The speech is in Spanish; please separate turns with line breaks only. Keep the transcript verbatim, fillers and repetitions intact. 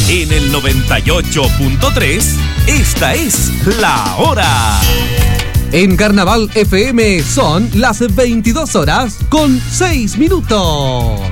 En el noventa y ocho punto tres, esta es La Hora.
En Carnaval F M son las veintidós horas con seis minutos.